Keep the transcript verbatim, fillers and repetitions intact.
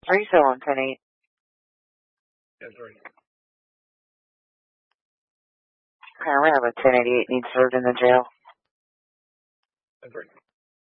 Are you still on ten eight? That's right. Okay, we have a ten eighty-eight needs served in the jail. That's right.